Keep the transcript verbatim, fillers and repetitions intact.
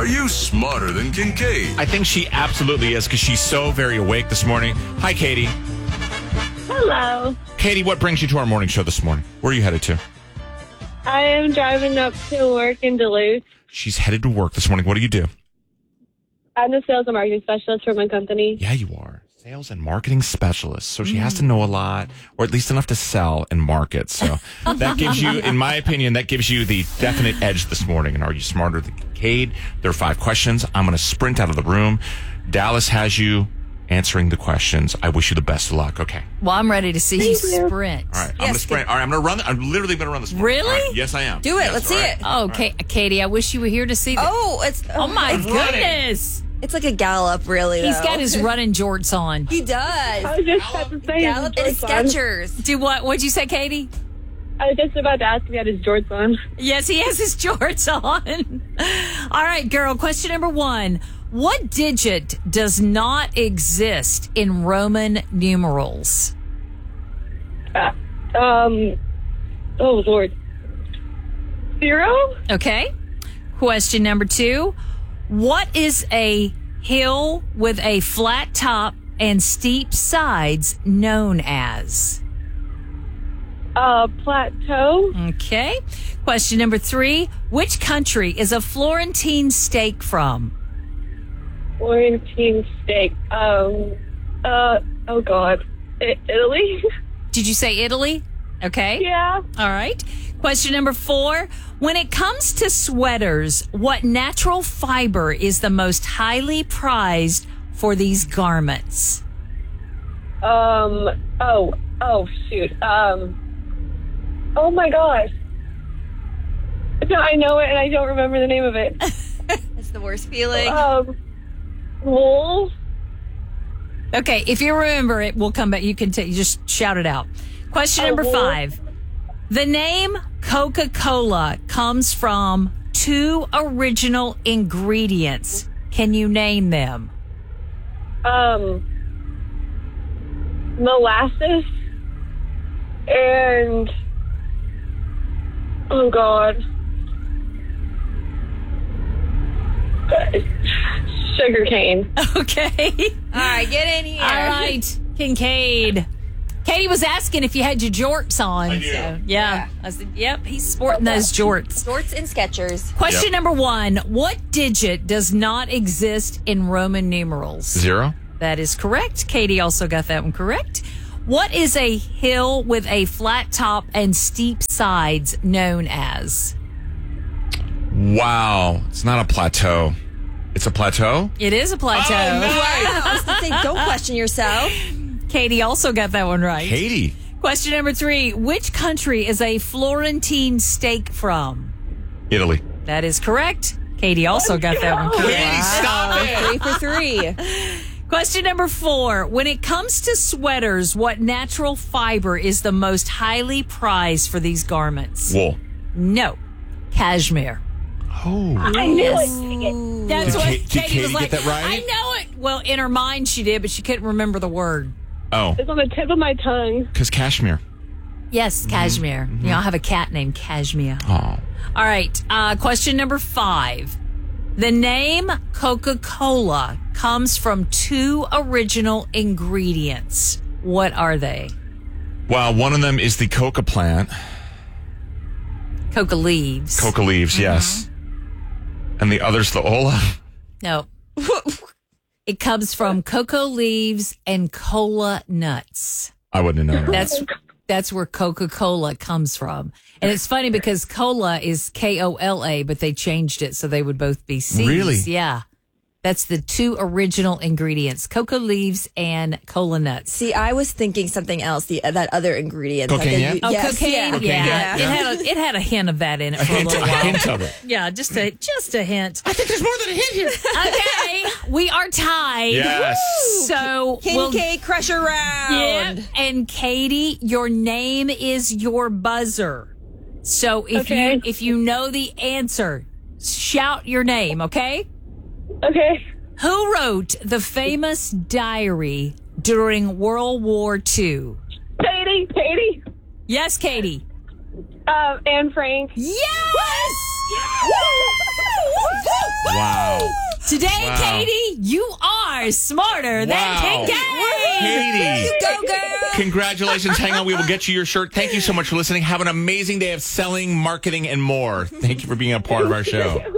Are you smarter than Kincaid? I think she absolutely is because she's so very awake this morning. Hi, Katie. Hello. Katie, what brings you to our morning show this morning? Where are you headed to? I am driving up to work in Duluth. She's headed to work this morning. What do you do? I'm the sales and marketing specialist for my company. Yeah, you are. Sales and marketing specialist. So she has to know a lot, or at least enough to sell and market. So that gives you, in my opinion, that gives you the definite edge this morning. And are you smarter than Kincaid? There are five questions. I'm going to sprint out of the room. Dallas has you answering the questions. I wish you the best of luck. Okay. Well, I'm ready to see you Thank you. sprint. All right. I'm Yes, going to sprint. All right. I'm going to run. I'm literally going to run this morning. Really? All right, yes, I am. Do it. Yes, Let's all see right. it. Oh, Ka- Katie, I wish you were here to see that. Oh, it's Oh, my I'm running. goodness. It's like a gallop, really. He's though. got his running jorts on. He does. I was just about to say Gallop and his his jorts on. Skechers. Do what? What'd you say, Katie? I was just about to ask if he had his jorts on. Yes, he has his jorts on. All right, girl. Question number one. What digit does not exist in Roman numerals? Uh, um, oh, Lord. Zero? Okay. Question number two. What is a hill with a flat top and steep sides known as? Uh, plateau? Okay. Question number three. Which country is a Florentine steak from? Florentine steak. Um, uh, oh, God. I- Italy? Did you say Italy? Okay. Yeah. All right. Question number four. When it comes to sweaters, what natural fiber is the most highly prized for these garments? Um, oh, oh, shoot. Um, oh, my gosh. No, I know it, and I don't remember the name of it. It's the worst feeling. Um, wool? Okay, if you remember it, we'll come back. You can t- you just shout it out. Question Oh, number wool. five. The name Coca-Cola comes from two original ingredients. Can you name them? Um, molasses and oh god, sugar cane. Okay. All right, get in here. All right, Kincaid. Katie was asking if you had your jorts on. I do. So, yeah. I said, yep, he's sporting those jorts. Jorts and Skechers. Question Yep. number one. What digit does not exist in Roman numerals? Zero. That is correct. Katie also got that one correct. What is a hill with a flat top and steep sides known as? Wow. It's not a plateau. It's a plateau? It is a plateau. Oh, nice. I was going to say, don't question yourself. Katie also got that one right. Katie. Question number three. Which country is a Florentine steak from? Italy. That is correct. Katie also got that one correct. Katie, stop it. Three for three. Question number four. When it comes to sweaters, what natural fiber is the most highly prized for these garments? Wool. No. Cashmere. Oh. I knew it. That's Did what Ka- did Katie Katie was get like. that right? I know it. Well, in her mind she did, but she couldn't remember the word. Oh. It's on the tip of my tongue. Because cashmere. Yes, cashmere. You know, I have a cat named Cashmere. Oh. All right. Uh, question number five. The name Coca-Cola comes from two original ingredients. What are they? Well, one of them is the coca plant. Coca leaves. Coca leaves, yes. And the other's the ola. No. It comes from cocoa leaves and cola nuts. I wouldn't have known. That's that's where Coca-Cola comes from. And it's funny because cola is K O L A, but they changed it so they would both be C's. Really? Yeah. That's the two original ingredients, cocoa leaves and cola nuts. See, I was thinking something else, the that other ingredient. that Cocaine, they yeah? u- Oh, yes, cocaine? yeah. Yeah. Cocaine, yeah. It, had a, it had a hint of that in it A for a hint, little a while. hint of it. Yeah, just a just a hint. I think there's more than a hint here. Okay, we are tied. Yes. So we'll, Kincaid Crusher round. yeah, and Katie, your name is your buzzer. So if Okay. you if you know the answer, shout your name. Okay. Okay. Who wrote the famous diary during World War Two? Katie, Katie, Yes, Katie. uh, Anne Frank. Yes. Wow. Today, Wow. Katie, you are smarter than Wow. Kincaid. Katie. Go, girl. Congratulations. Hang on. We will get you your shirt. Thank you so much for listening. Have an amazing day of selling, marketing, and more. Thank you for being a part of our show.